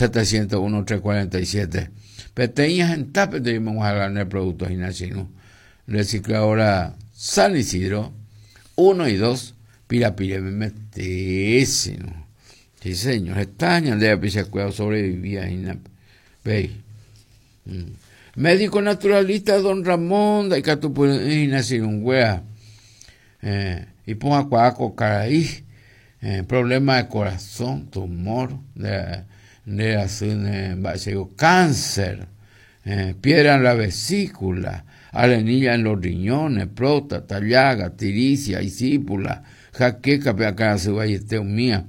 701-347. Peteñas en tape de Monjalar productos gimnasios. Recicladora San Isidro, 1 y 2, Pirapire MMTS. Sí, señor, estañan de apicia cuidado sobrevivía en médico naturalista don Ramón de Catupurina Sirunguea y ponga cuaco caraí problema de corazón, tumor de cáncer, piedra en la vesícula, arenilla en los riñones, próstata, llaga, tiricia, isípula, jaqueca, peacaraceballesteumía,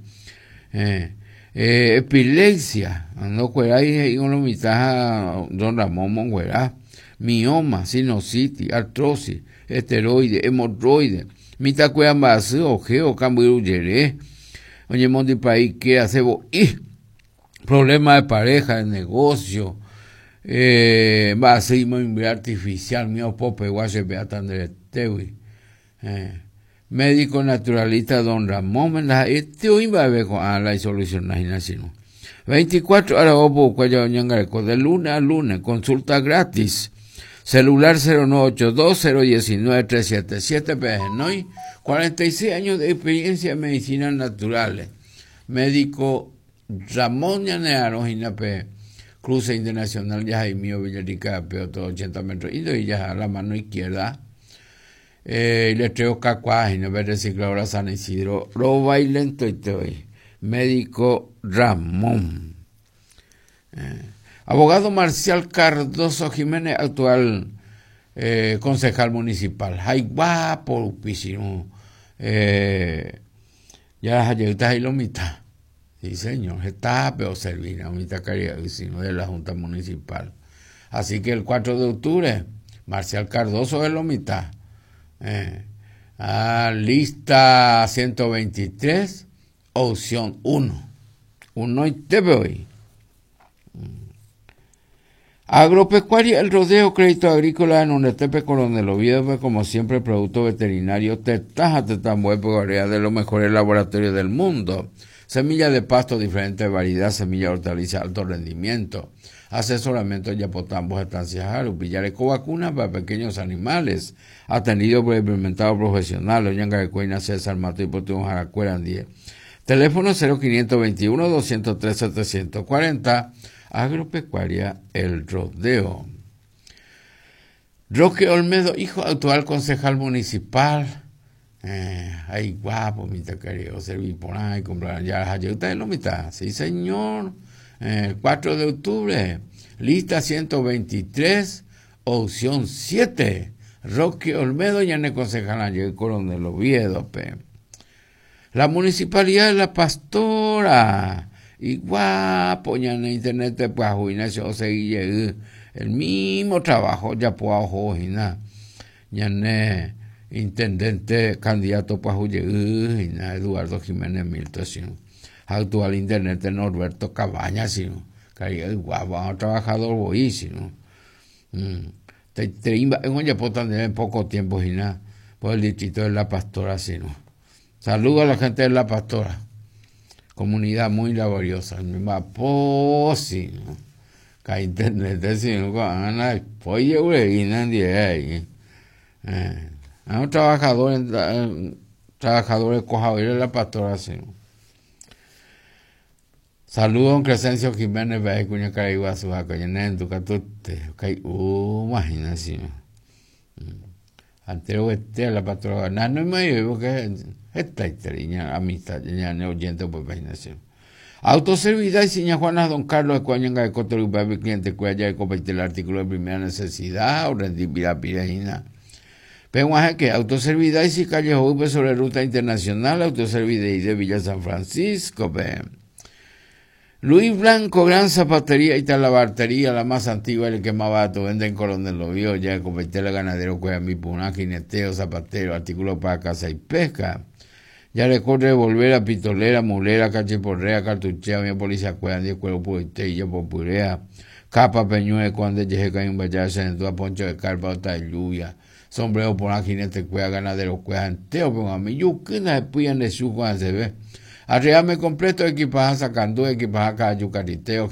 epilepsia, no cueráis y uno mitad don Ramón Monguerá, mioma, sinusitis, artrosis, esteroide, hemorroide, mitad cuean base, ojeo, cambio yeré, oye, monte país que hacebo y problema de pareja, de negocio, base y artificial, mío pope, guache, beatan de tewi, médico naturalista don Ramón, este hoy va a ver con la solución, 24 horas de lunes a lunes, consulta gratis, celular 0982-019-377, PGNOI, 46 años de experiencia en medicinas naturales, médico Ramón Llanearo, Jinape, Cruce Internacional de Jaimío Villarica, Peoto, 80 metros, y ya a la mano izquierda, letreo Cacuágina, recicladora San Isidro, roba y lento y te oí. Médico Ramón. Abogado Marcial Cardoso Jiménez, actual concejal municipal. Hay guapo, piscino. Ya las ayudas y lo mitad. Sí, señor. Está peor servina, mitad caridad de la Junta Municipal. Así que el 4 de octubre, Marcial Cardoso es lo mitad. Lista 123, opción 1. Uno y te voy. Agropecuaria, el rodeo, crédito agrícola en Unetepe, Coronel Oviedo, como siempre, producto veterinario, Tetajate Tambuepe, de los mejores laboratorios del mundo. Semilla de pasto, diferente variedad, semilla de hortaliza, alto rendimiento. Asesoramiento en Yapotambos, estancias Haru, Villareco, vacunas para pequeños animales. Atendido por experimentado profesional, Oñanga de Cuena, César Mato y Portugón Jaracueran 10. Teléfono 0521-203-740. Agropecuaria El Rodeo. Roque Olmedo, hijo actual concejal municipal. Ay, guapo, mi tacario, servir por ahí, comprar ya las ayudas en la mitad. Sí, señor. 4 de octubre, lista 123, opción 7. Roque Olmedo, ya ne concejal ayer, Coronel Oviedo, La municipalidad de La Pastora. Y guapo, ya en internet te puedes jugar, el mismo trabajo, ya puedo jugar, ya en intendente candidato para jugar, Eduardo Jiménez Milton, actual intendente Norberto Cabañas, que guapo, trabajador buenísimo. Te iba en poco tiempo, por el distrito de La Pastora, Saludo a la gente de La Pastora. Comunidad muy laboriosa, mi maposi, que internet sino ana oye güey nadie ahí, un trabajadores cojadores de La Pastora sino. Saludo a Crescencio Jiménez Bay cuña Caraigua su jaca en tu catute, que imaginación. Antero este La Pastora, no me digo que esta historia, amistad, ya no oyente por imaginación. Autoservidad y seña Juana Don Carlos de Cuañanga de Cotorí, baby cliente cuya de competir el artículo de primera necesidad o rendir pirapirina. Penguaje que autoservidad y si calle Joven sobre ruta internacional, autoservidad y de Villa San Francisco, Luis Blanco, gran zapatería y talabartería, la más antigua y el que más barato vende en Coronel Oviedo, ya de competir el ganadero cuya mi puna, jineteo, zapatero, artículos para caza y pesca. Ya recorre volver a pitolera, mulera, cachiporrea, cartuchea, mi policía cuedan, 10 cuero pueiteilla, popurea, capa, peñue, cuando llegue un vallaje, en toda poncho de carpa, otra de lluvia, sombrero por la jinete cuea, ganadero cuea, enteo, pero a mí, yo que no se puyan de su cuando se ve. Arriame completo, equipaje, sacando, equipaje, yucariteo,